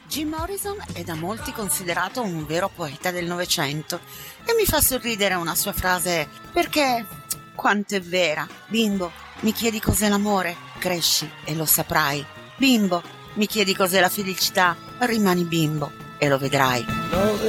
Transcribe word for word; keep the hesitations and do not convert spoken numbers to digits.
Jim Morrison è da molti considerato un vero poeta del Novecento e mi fa sorridere una sua frase perché quanto è vera. Bimbo, mi chiedi cos'è l'amore? Cresci e lo saprai. Bimbo, mi chiedi cos'è la felicità? Rimani bimbo e lo vedrai. No,